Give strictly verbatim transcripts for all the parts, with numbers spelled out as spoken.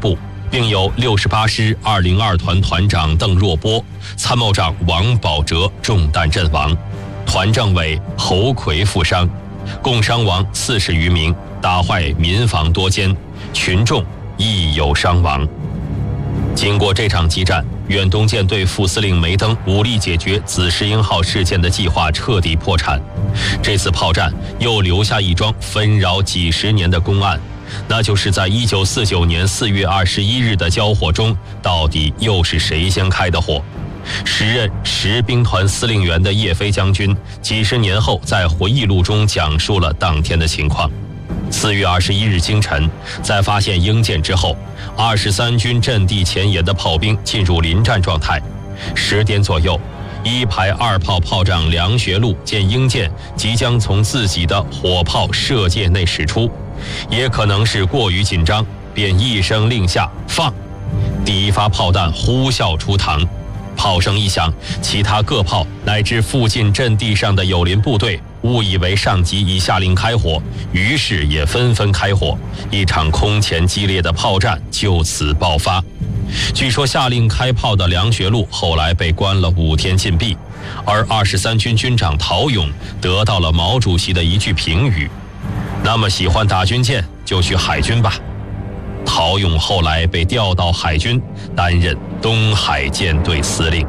部，并有六十八师二零二团团长邓若波、参谋长王保哲中弹阵亡，团政委侯奎负伤，共伤亡四十余名，打坏民房多间，群众亦有伤亡。经过这场激战，远东舰队副司令梅登武力解决紫石英号事件的计划彻底破产。这次炮战又留下一桩纷扰几十年的公案，那就是在一九四九年四月二十一日的交火中，到底又是谁先开的火？时任十兵团司令员的叶飞将军几十年后在回忆录中讲述了当天的情况。四月二十一日清晨，在发现英舰之后，二十三军阵地前沿的炮兵进入临战状态。十点左右，一排二炮炮长梁学禄见英舰即将从自己的火炮射界内驶出，也可能是过于紧张，便一声令下放，第一发炮弹呼啸出膛。炮声一响，其他各炮乃至附近阵地上的友邻部队误以为上级已下令开火，于是也纷纷开火，一场空前激烈的炮战就此爆发。据说下令开炮的梁学禄后来被关了五天禁闭，而二十三军军长陶勇得到了毛主席的一句评语：那么喜欢打军舰就去海军吧。陶勇后来被调到海军，担任东海舰队司令。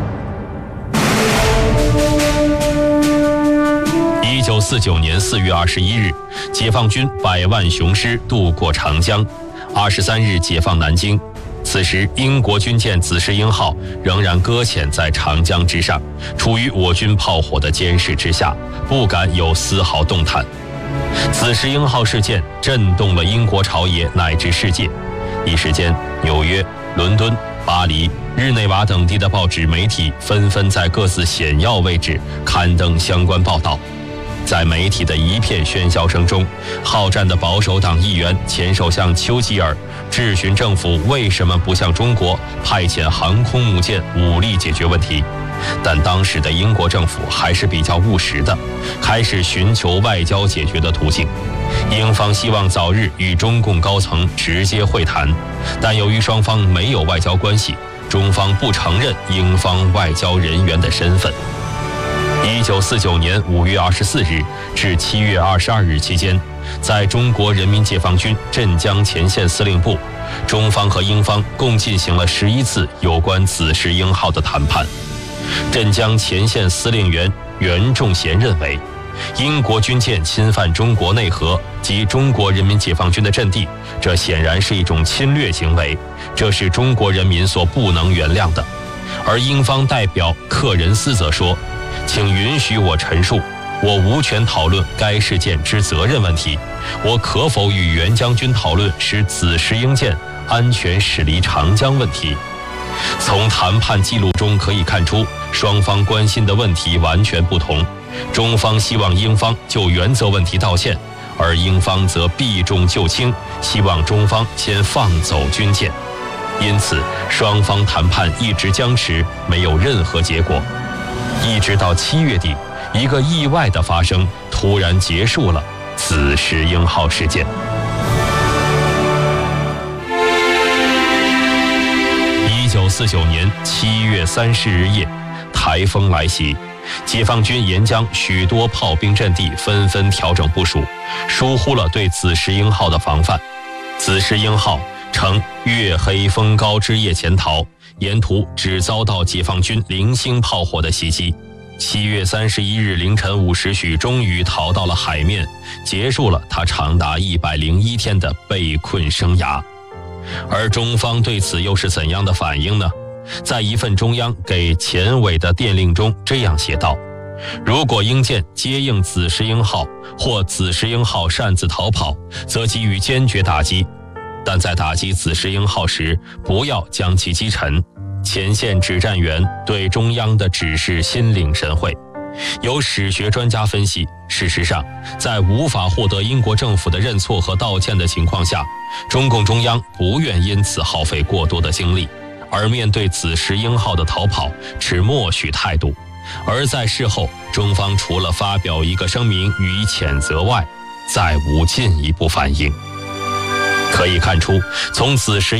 一九四九年四月二十一日，解放军百万雄师渡过长江，二十三日解放南京。此时英国军舰紫石英号仍然搁浅在长江之上，处于我军炮火的监视之下，不敢有丝毫动弹。紫石英号事件震动了英国朝野乃至世界，一时间纽约、伦敦、巴黎、日内瓦等地的报纸媒体纷纷在各自显要位置刊登相关报道。在媒体的一片喧嚣声中，好战的保守党议员前首相丘吉尔质询政府为什么不向中国派遣航空母舰武力解决问题。但当时的英国政府还是比较务实的，开始寻求外交解决的途径。英方希望早日与中共高层直接会谈，但由于双方没有外交关系，中方不承认英方外交人员的身份。一九四九年五月二十四日至七月二十二日期间，在中国人民解放军镇江前线司令部，中方和英方共进行了十一次有关紫石英号的谈判。镇江前线司令员袁仲贤认为，英国军舰侵犯中国内河及中国人民解放军的阵地，这显然是一种侵略行为，这是中国人民所不能原谅的。而英方代表克仁斯则说，请允许我陈述，我无权讨论该事件之责任问题，我可否与袁将军讨论使紫石英舰安全驶离长江问题。从谈判记录中可以看出，双方关心的问题完全不同。中方希望英方就原则问题道歉，而英方则避重就轻，希望中方先放走军舰。因此，双方谈判一直僵持，没有任何结果。一直到七月底，一个意外的发生突然结束了紫石英号事件。一九四九年七月三十日夜，台风来袭，解放军沿江许多炮兵阵地纷纷调整部署，疏忽了对紫石英号的防范。紫石英号乘月黑风高之夜潜逃，沿途只遭到解放军零星炮火的袭击。七月三十一日凌晨五时许，终于逃到了海面，结束了他长达一百零一天的被困生涯。而中方对此又是怎样的反应呢？在一份中央给前委的电令中这样写道：如果英舰接应紫石英号，或紫石英号擅自逃跑，则给予坚决打击，但在打击紫石英号时，不要将其击沉。前线指战员对中央的指示心领神会。有史学专家分析，事实上，在无法获得英国政府的认错和道歉的情况下，中共中央不愿因此耗费过多的精力，而面对紫石英号的逃跑持默许态度。而在事后，中方除了发表一个声明予以谴责外，再无进一步反应。可以看出，从紫石